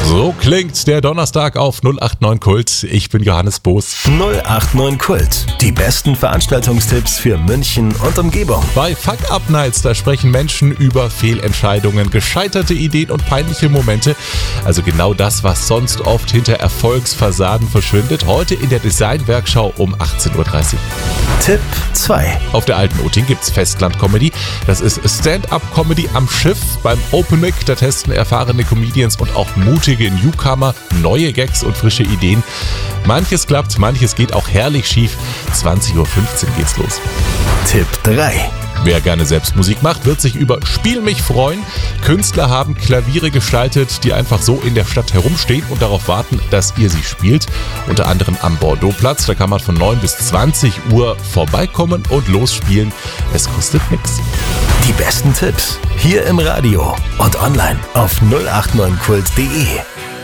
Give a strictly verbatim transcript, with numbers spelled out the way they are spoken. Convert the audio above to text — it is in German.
So klingt der Donnerstag auf null acht neun Kult. Ich bin Johannes Boos. null acht neun Kult. Die besten Veranstaltungstipps für München und Umgebung. Bei Fuck-Up-Nights, da sprechen Menschen über Fehlentscheidungen, gescheiterte Ideen und peinliche Momente. Also genau das, was sonst oft hinter Erfolgsfassaden verschwindet. Heute in der Design-Werkschau um achtzehn Uhr dreißig. Tipp zwei. Auf der Alten Utting gibt's Festland-Comedy. Das ist Stand-Up-Comedy am Schiff. Beim Open Mic, da testen erfahrene Comedians und auch mutige Newcomer neue Gags und frische Ideen. Manches klappt, manches geht auch herrlich schief. zwanzig Uhr fünfzehn geht's los. Tipp drei. Wer gerne selbst Musik macht, wird sich über Spiel mich freuen. Künstler haben Klaviere gestaltet, die einfach so in der Stadt herumstehen und darauf warten, dass ihr sie spielt. Unter anderem am Bordeauxplatz, da kann man von neun bis zwanzig Uhr vorbeikommen und losspielen. Es kostet nichts. Die besten Tipps hier im Radio und online auf null acht neun kult punkt de.